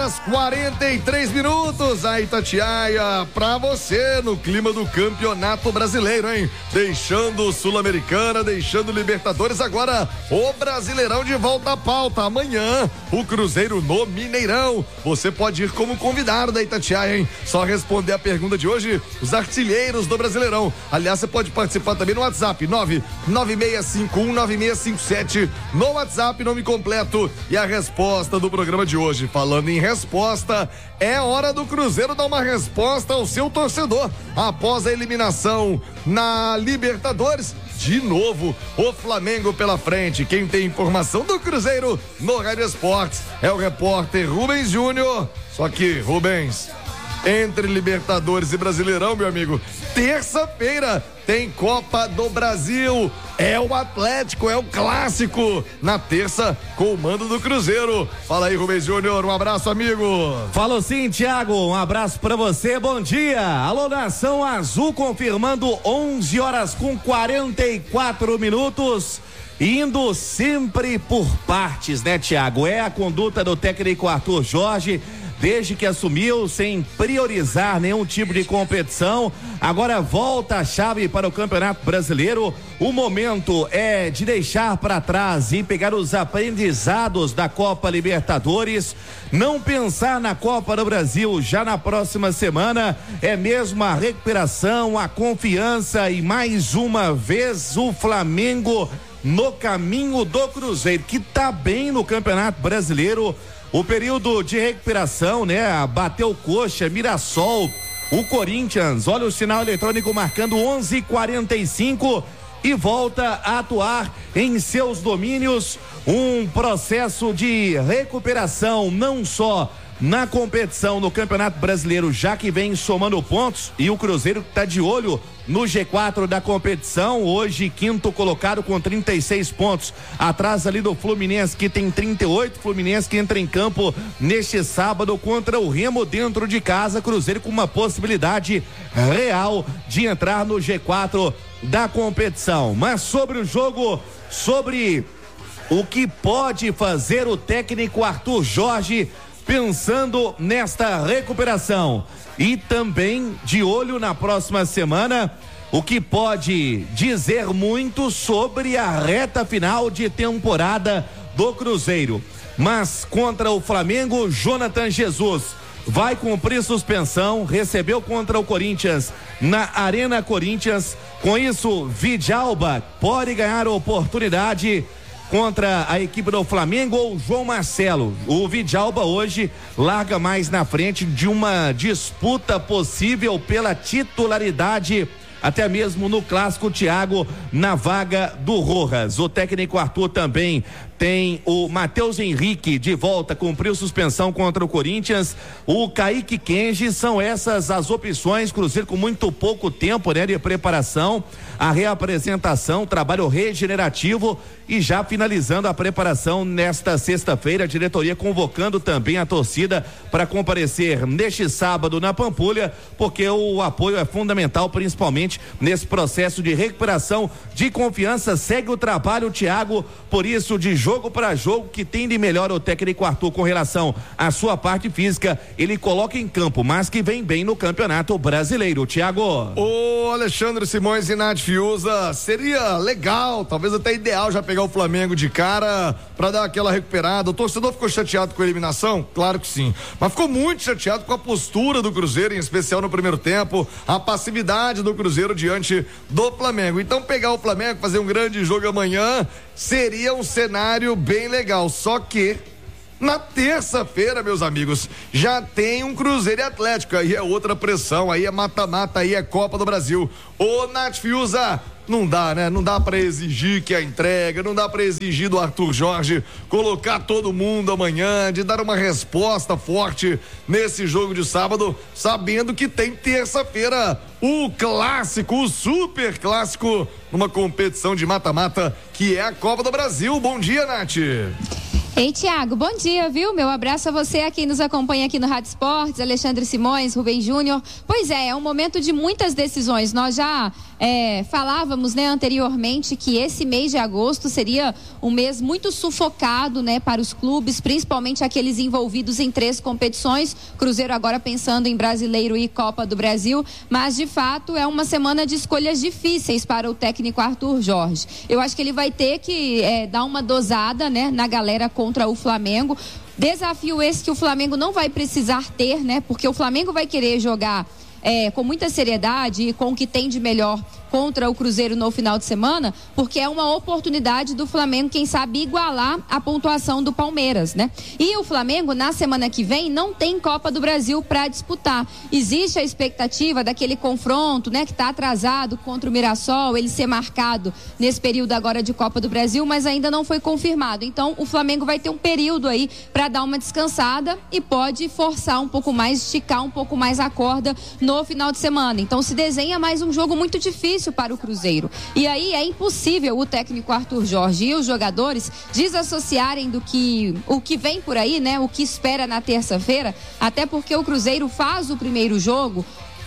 43 minutos, a Itatiaia pra você no clima do Campeonato Brasileiro, hein? Deixando Sul-Americana, deixando Libertadores, agora o Brasileirão de volta à pauta. Amanhã, o Cruzeiro no Mineirão. Você pode ir como convidado da Itatiaia, hein? Só responder a pergunta de hoje, os artilheiros do Brasileirão. Aliás, você pode participar também no WhatsApp, 996519657. No WhatsApp, nome completo e a resposta do programa de hoje. Falando em resposta, é hora do Cruzeiro dar uma resposta ao seu torcedor após a eliminação na Libertadores. De novo, o Flamengo pela frente. Quem tem informação do Cruzeiro no Rádio Esportes é o repórter Rubens Júnior. Só que, Rubens, entre Libertadores e Brasileirão, meu amigo, terça-feira tem Copa do Brasil. É o Atlético, é o clássico. Na terça, com o mando do Cruzeiro. Fala aí, Rubens Júnior, um abraço, amigo. Falou sim, Thiago, um abraço pra você, bom dia. Alô, Nação Azul, confirmando 11h44. Indo sempre por partes, né, Thiago? É a conduta do técnico Arthur Jorge, desde que assumiu, sem priorizar nenhum tipo de competição. Agora volta a chave para o Campeonato Brasileiro. O momento é de deixar para trás e pegar os aprendizados da Copa Libertadores. Não pensar na Copa do Brasil já na próxima semana. É mesmo a recuperação, a confiança e mais uma vez o Flamengo no caminho do Cruzeiro, que tá bem no Campeonato Brasileiro. O período de recuperação, né? Bateu coxa, Mirassol, o Corinthians, olha o sinal eletrônico marcando 11h45 e volta a atuar em seus domínios. Um processo de recuperação, não só na competição no Campeonato Brasileiro, já que vem somando pontos, e o Cruzeiro está de olho no G4 da competição, hoje quinto colocado com 36 pontos, atrás ali do Fluminense, que tem 38, Fluminense que entra em campo neste sábado contra o Remo dentro de casa. Cruzeiro com uma possibilidade real de entrar no G4 da competição. Mas sobre o jogo, sobre o que pode fazer o técnico Arthur Jorge pensando nesta recuperação e também de olho na próxima semana, o que pode dizer muito sobre a reta final de temporada do Cruzeiro. Mas contra o Flamengo, Jonathan Jesus vai cumprir suspensão, recebeu contra o Corinthians na Arena Corinthians. Com isso, Vidalba pode ganhar oportunidade contra a equipe do Flamengo ou João Marcelo. O Vidalba hoje larga mais na frente de uma disputa possível pela titularidade, até mesmo no clássico, Thiago, na vaga do Rojas. O técnico Arthur também tem o Matheus Henrique de volta, cumpriu suspensão contra o Corinthians, o Kaique Kenji. São essas as opções. Cruzeiro com muito pouco tempo, né, de preparação, a reapresentação, trabalho regenerativo e já finalizando a preparação nesta sexta-feira, a diretoria convocando também a torcida para comparecer neste sábado na Pampulha, porque o apoio é fundamental, principalmente nesse processo de recuperação de confiança. Segue o trabalho, Thiago, por isso, de jogo para jogo, que tem de melhor o técnico Arthur com relação à sua parte física, ele coloca em campo, mas que vem bem no Campeonato Brasileiro, Thiago. Ô Alexandre Simões e Nath Fiuza, seria legal, talvez até ideal já pegar o Flamengo de cara para dar aquela recuperada. O torcedor ficou chateado com a eliminação? Claro que sim, mas ficou muito chateado com a postura do Cruzeiro, em especial no primeiro tempo, a passividade do Cruzeiro diante do Flamengo. Então pegar o Flamengo, fazer um grande jogo amanhã, seria um cenário bem legal. Só que na terça-feira, meus amigos, já tem um Cruzeiro e Atlético, aí é outra pressão, aí é mata-mata, aí é Copa do Brasil. Ô Nath Fiuza, não dá, né? Não dá pra exigir que a entrega, não dá pra exigir do Arthur Jorge colocar todo mundo amanhã, de dar uma resposta forte nesse jogo de sábado, sabendo que tem terça-feira o clássico, o super clássico, numa competição de mata-mata que é a Copa do Brasil. Bom dia, Nath. Ei, Tiago, bom dia, viu? Meu abraço a você, a quem nos acompanha aqui no Rádio Esportes, Alexandre Simões, Rubem Júnior. Pois é um momento de muitas decisões. Nós já falávamos, né, anteriormente que esse mês de agosto seria um mês muito sufocado, né, para os clubes, principalmente aqueles envolvidos em 3 competições. Cruzeiro agora pensando em Brasileiro e Copa do Brasil, mas de fato é uma semana de escolhas difíceis para o técnico Arthur Jorge. Eu acho que ele vai ter que dar uma dosada, né, na galera contra o Flamengo. Desafio esse que o Flamengo não vai precisar ter, né, porque o Flamengo vai querer jogar com muita seriedade e com o que tem de melhor contra o Cruzeiro no final de semana, porque é uma oportunidade do Flamengo, quem sabe, igualar a pontuação do Palmeiras, né? E o Flamengo, na semana que vem, não tem Copa do Brasil para disputar. Existe a expectativa daquele confronto, né, que está atrasado contra o Mirassol, ele ser marcado nesse período agora de Copa do Brasil, mas ainda não foi confirmado. Então, o Flamengo vai ter um período aí para dar uma descansada e pode forçar um pouco mais, esticar um pouco mais a corda no final de semana. Então, se desenha mais um jogo muito difícil para o Cruzeiro. E aí é impossível o técnico Arthur Jorge e os jogadores desassociarem o que vem por aí, né? O que espera na terça-feira, até porque o Cruzeiro faz o primeiro jogo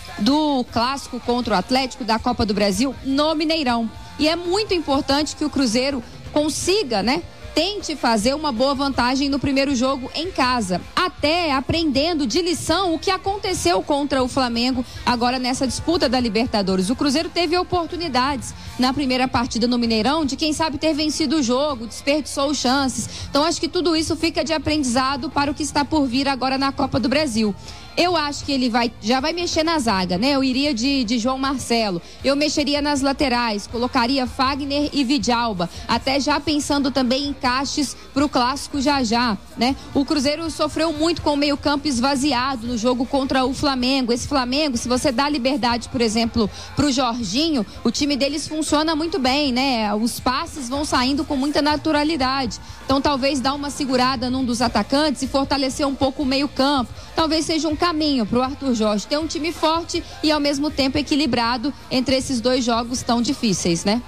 do clássico contra o Atlético da Copa do Brasil no Mineirão. E é muito importante que o Cruzeiro consiga, né, tente fazer uma boa vantagem no primeiro jogo em casa, até aprendendo de lição o que aconteceu contra o Flamengo agora nessa disputa da Libertadores. O Cruzeiro teve oportunidades na primeira partida no Mineirão de, quem sabe, ter vencido o jogo, desperdiçou chances. Então acho que tudo isso fica de aprendizado para o que está por vir agora na Copa do Brasil. Eu acho que ele já vai mexer na zaga, né? Eu iria de João Marcelo, eu mexeria nas laterais, colocaria Fagner e Vidalba, até já pensando também em encaixes para o clássico já, né? O Cruzeiro sofreu muito com o meio-campo esvaziado no jogo contra o Flamengo. Esse Flamengo, se você dá liberdade, por exemplo, para o Jorginho, o time deles funciona muito bem, né? Os passes vão saindo com muita naturalidade. Então, talvez dar uma segurada num dos atacantes e fortalecer um pouco o meio-campo. Talvez seja um caminho para o Arthur Jorge ter um time forte e ao mesmo tempo equilibrado entre esses 2 jogos tão difíceis, né?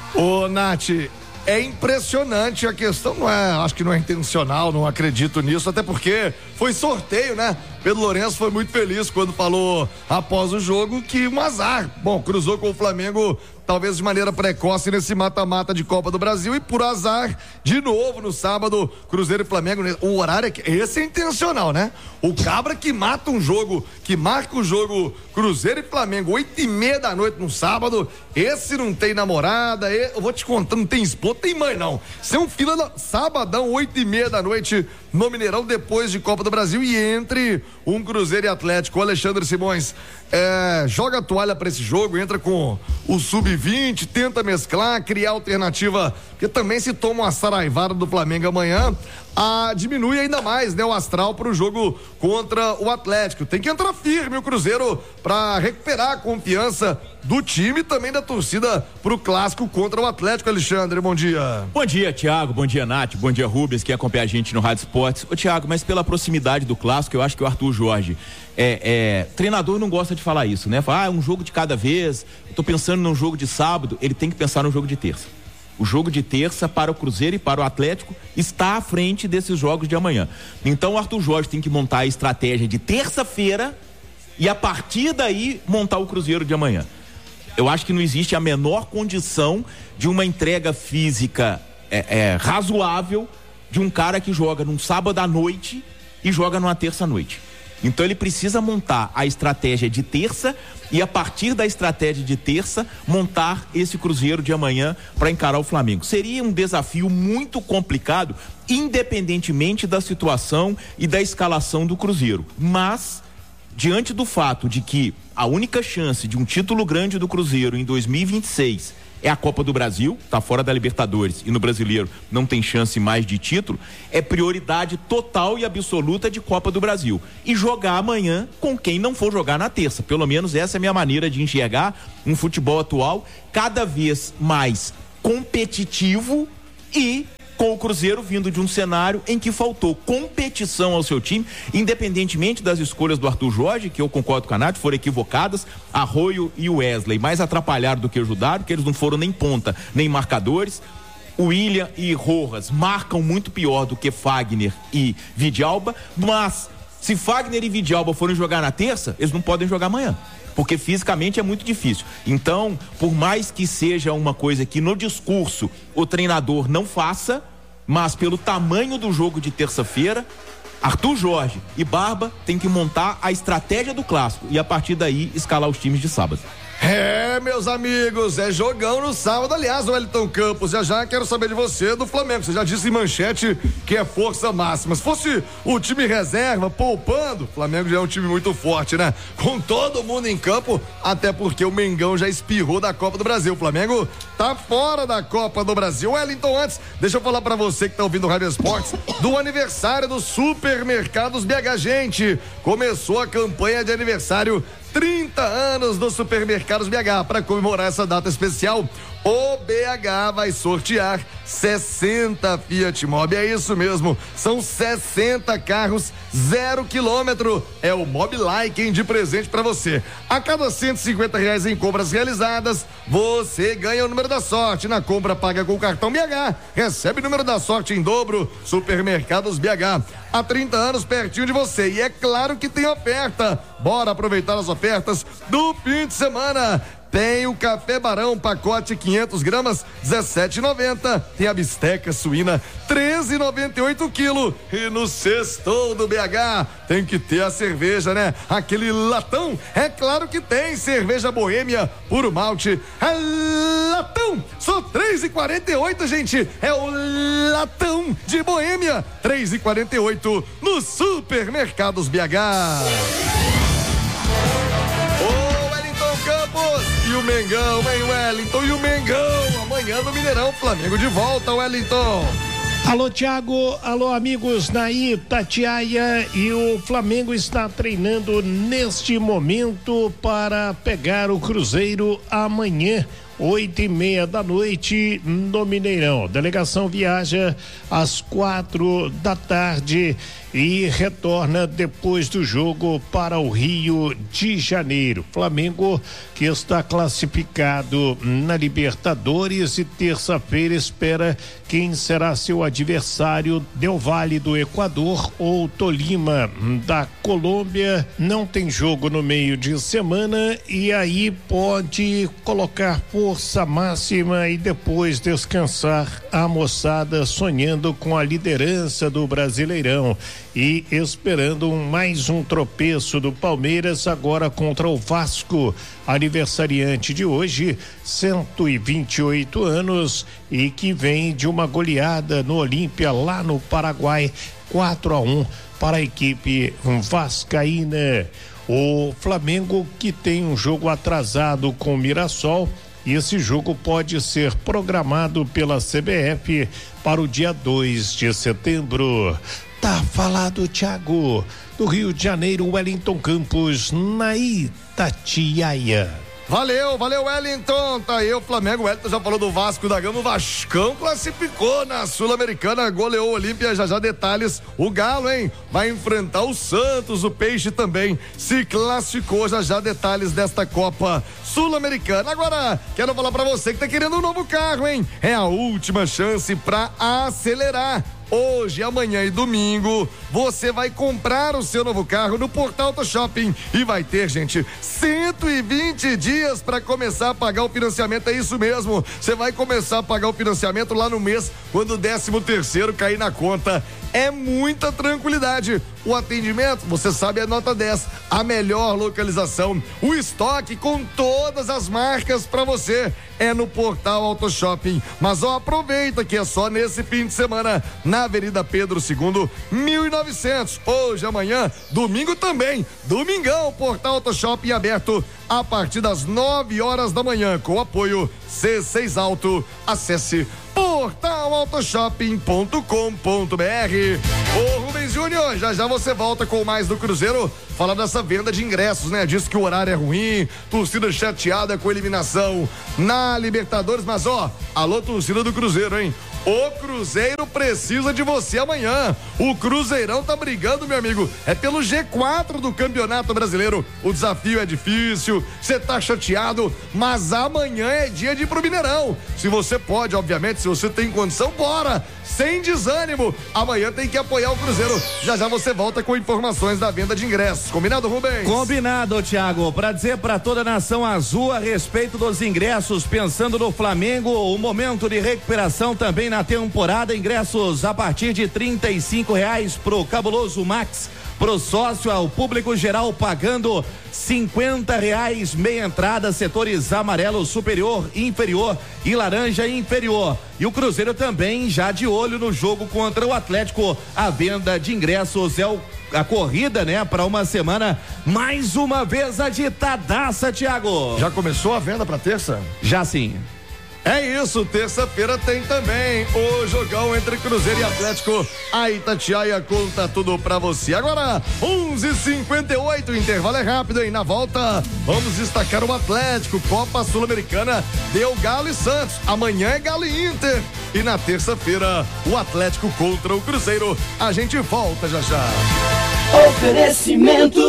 Ô, Nath, é impressionante, a questão acho que não é intencional, não acredito nisso, até porque foi sorteio, né? Pedro Lourenço foi muito feliz quando falou após o jogo que um azar. Bom, cruzou com o Flamengo talvez de maneira precoce nesse mata-mata de Copa do Brasil e por azar, de novo no sábado, Cruzeiro e Flamengo, o horário esse é intencional, né? O cabra que mata um jogo, que marca o jogo Cruzeiro e Flamengo, 8:30 da noite no sábado, esse não tem namorada, eu vou te contar, não tem esposa, tem mãe não. Isso é um fila sabadão, 8:30 da noite no Mineirão, depois de Copa do Brasil e entre um Cruzeiro e Atlético. O Alexandre Simões joga a toalha para esse jogo, entra com o sub-20, tenta mesclar, criar alternativa, porque também se toma uma saraivada do Flamengo amanhã, diminui ainda mais, né, o astral para o jogo contra o Atlético. Tem que entrar firme o Cruzeiro para recuperar a confiança do time e também da torcida pro clássico contra o Atlético. Alexandre, bom dia. Bom dia, Thiago, bom dia, Nath, bom dia, Rubens, que acompanha a gente no Rádio Esportes. Ô, Thiago, mas pela proximidade do clássico, eu acho que o Arthur Jorge, treinador não gosta de falar isso, né? Fala, é um jogo de cada vez, eu tô pensando num jogo de sábado, ele tem que pensar no jogo de terça. O jogo de terça para o Cruzeiro e para o Atlético está à frente desses jogos de amanhã. Então o Arthur Jorge tem que montar a estratégia de terça-feira e a partir daí montar o Cruzeiro de amanhã. Eu acho que não existe a menor condição de uma entrega física razoável de um cara que joga num sábado à noite e joga numa terça à noite. Então ele precisa montar a estratégia de terça e a partir da estratégia de terça montar esse Cruzeiro de amanhã para encarar o Flamengo. Seria um desafio muito complicado, independentemente da situação e da escalação do Cruzeiro. Mas, diante do fato de que a única chance de um título grande do Cruzeiro em 2026 é a Copa do Brasil, tá fora da Libertadores e no Brasileiro não tem chance mais de título, é prioridade total e absoluta de Copa do Brasil. E jogar amanhã com quem não for jogar na terça. Pelo menos essa é a minha maneira de enxergar um futebol atual cada vez mais competitivo e com o Cruzeiro vindo de um cenário em que faltou competição ao seu time, independentemente das escolhas do Arthur Jorge, que eu concordo com a Nath, foram equivocadas, Arroio e o Wesley mais atrapalharam do que ajudaram, porque eles não foram nem ponta, nem marcadores. William e Rojas marcam muito pior do que Fagner e Vidalba, mas se Fagner e Vidalba forem jogar na terça, eles não podem jogar amanhã, porque fisicamente é muito difícil. Então, por mais que seja uma coisa que no discurso o treinador não faça, mas pelo tamanho do jogo de terça-feira, Arthur Jorge e Barba tem que montar a estratégia do clássico e a partir daí escalar os times de sábado. Meus amigos, é jogão no sábado. Aliás, o Wellington Campos, já quero saber de você, do Flamengo. Você já disse em manchete que é força máxima. Se fosse o time reserva, poupando, o Flamengo já é um time muito forte, né? Com todo mundo em campo, até porque o Mengão já espirrou da Copa do Brasil. O Flamengo tá fora da Copa do Brasil. Wellington, antes, deixa eu falar pra você que tá ouvindo o Rádio Esportes, do aniversário dos Supermercados BH. Gente, começou a campanha de aniversário 30 anos dos Supermercados BH. Para comemorar essa data especial, o BH vai sortear 60 Fiat Mobi. É isso mesmo, são 60 carros 0 quilômetro. É o Mobilike de presente para você. A cada R$150 em compras realizadas, você ganha o número da sorte. Na compra paga com o cartão BH, recebe o número da sorte em dobro. Supermercados BH, há 30 anos pertinho de você. E é claro que tem oferta. Bora aproveitar as ofertas do fim de semana. Tem o Café Barão, pacote 500 gramas, R$17,90. Tem a bisteca suína, R$13,98 quilo. E no sextou do BH, tem que ter a cerveja, né? Aquele latão, é claro que tem. Cerveja Boêmia, puro malte, é latão, só R$3,48, gente. É o latão de Boêmia, R$3,48 nos Supermercados BH. E o Mengão, hein, Wellington? E o Mengão, amanhã no Mineirão, Flamengo de volta, Wellington. Alô, Thiago, alô, amigos na Itatiaia, e o Flamengo está treinando neste momento para pegar o Cruzeiro amanhã, 8:30 da noite no Mineirão. A delegação viaja às 4 da tarde e retorna depois do jogo para o Rio de Janeiro. Flamengo que está classificado na Libertadores e terça-feira espera quem será seu adversário: Del Valle do Equador ou Tolima da Colômbia. Não tem jogo no meio de semana e aí pode colocar força máxima e depois descansar a moçada, sonhando com a liderança do Brasileirão e esperando mais um tropeço do Palmeiras agora contra o Vasco, aniversariante de hoje, 128 anos, e que vem de uma goleada no Olímpia lá no Paraguai, 4-1 para a equipe vascaína. O Flamengo que tem um jogo atrasado com o Mirassol, e esse jogo pode ser programado pela CBF para o dia 2 de setembro. Tá falado, Thiago. Do Rio de Janeiro, Wellington Campos, na Itatiaia. Valeu, Wellington. Tá aí o Flamengo. O Wellington já falou do Vasco da Gama. O Vascão classificou na Sul-Americana, goleou o Olímpia. Já detalhes. O Galo, hein? Vai enfrentar o Santos. O Peixe também se classificou. Já detalhes desta Copa Sul-Americana. Agora, quero falar pra você que tá querendo um novo carro, hein? É a última chance pra acelerar. Hoje, amanhã e domingo, você vai comprar o seu novo carro no Portal Auto Shopping e vai ter, gente, 120 dias para começar a pagar o financiamento. É isso mesmo, você vai começar a pagar o financiamento lá no mês, quando o 13º cair na conta. É muita tranquilidade. O atendimento, você sabe, é nota 10. A melhor localização, o estoque com todas as marcas para você é no Portal Auto Shopping. Mas aproveita que é só nesse fim de semana, na Avenida Pedro II, 1900. Hoje, amanhã, domingo também. Domingão, Portal Auto Shopping aberto a partir das 9 horas da manhã, com apoio C6 Auto. Acesse portalautoshopping.com.br. Ô Rubens Júnior, já você volta com mais do Cruzeiro, falar dessa venda de ingressos, né? Diz que o horário é ruim, torcida chateada com a eliminação na Libertadores, mas alô torcida do Cruzeiro, hein? O Cruzeiro precisa de você amanhã. O Cruzeirão tá brigando, meu amigo, é pelo G4 do Campeonato Brasileiro. O desafio é difícil, você tá chateado, mas amanhã é dia de ir pro Mineirão. Se você pode, obviamente, se você tem condição, bora! Sem desânimo. Amanhã tem que apoiar o Cruzeiro. Já já você volta com informações da venda de ingressos. Combinado, Rubens? Combinado, Thiago. Pra dizer pra toda a nação azul a respeito dos ingressos, pensando no Flamengo, o momento de recuperação também na temporada. Ingressos a partir de R$35 pro Cabuloso Max. Pro sócio, ao público geral pagando R$50, meia entrada, setores amarelo superior, inferior e laranja inferior. E o Cruzeiro também já de olho no jogo contra o Atlético. A venda de ingressos é a corrida, né, para uma semana mais uma vez agitadaça, Thiago. Já começou a venda para terça? Já sim. É isso, terça-feira tem também o jogão entre Cruzeiro e Atlético. A Itatiaia conta tudo pra você. Agora, 11h58, o intervalo é rápido, hein? Na volta, vamos destacar o Atlético. Copa Sul-Americana deu Galo e Santos. Amanhã é Galo e Inter. E na terça-feira, o Atlético contra o Cruzeiro. A gente volta já já. Oferecimento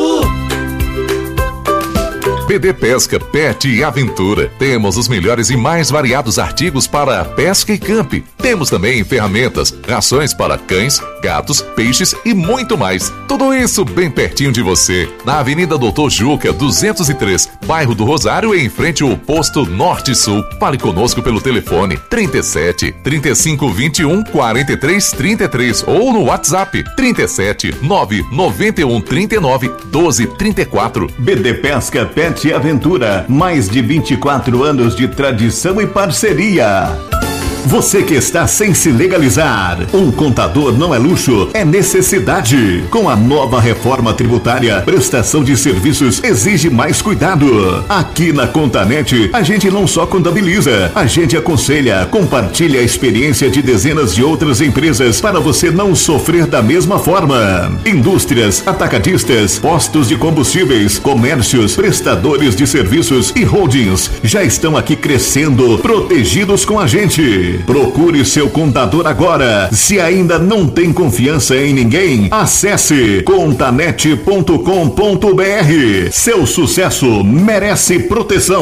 BD Pesca, Pet e Aventura. Temos os melhores e mais variados artigos para pesca e camp. Temos também ferramentas, rações para cães, gatos, peixes e muito mais. Tudo isso bem pertinho de você. Na Avenida Doutor Juca, 203, bairro do Rosário, em frente ao posto Norte-Sul. Fale conosco pelo telefone 37 35 21 43 33 ou no WhatsApp 37 9 91 39 12 34. BD Pesca, Pet e Aventura, mais de 24 anos de tradição e parceria. Você que está sem se legalizar, um contador não é luxo, é necessidade. Com a nova reforma tributária, prestação de serviços exige mais cuidado. Aqui na Contanet, a gente não só contabiliza, a gente aconselha, compartilha a experiência de dezenas de outras empresas para você não sofrer da mesma forma. Indústrias, atacadistas, postos de combustíveis, comércios, prestadores de serviços e holdings já estão aqui crescendo, protegidos com a gente. Procure seu contador agora. Se ainda não tem confiança em ninguém, acesse contanet.com.br. Seu sucesso merece proteção.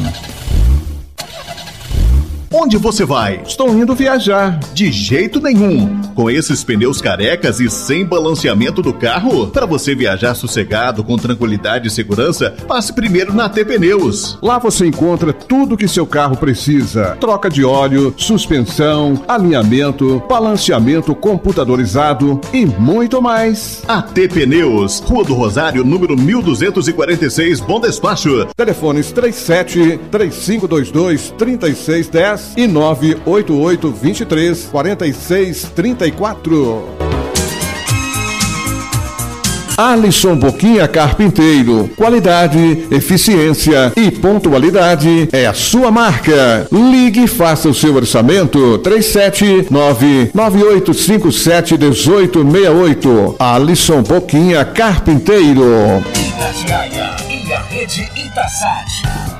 Onde você vai? Estou indo viajar. De jeito nenhum. Com esses pneus carecas e sem balanceamento do carro, para você viajar sossegado, com tranquilidade e segurança, passe primeiro na AT Pneus. Lá você encontra tudo que seu carro precisa. Troca de óleo, suspensão, alinhamento, balanceamento computadorizado e muito mais. AT Pneus, Rua do Rosário, número 1246, Bom Despacho. Telefones 37 3522 3610 e 988 23 46 34. Alisson Boquinha Carpinteiro. Qualidade, eficiência e pontualidade é a sua marca. Ligue e faça o seu orçamento 379-9857-1868. Alisson Boquinha Carpinteiro. Itatiaia e a rede Itasat.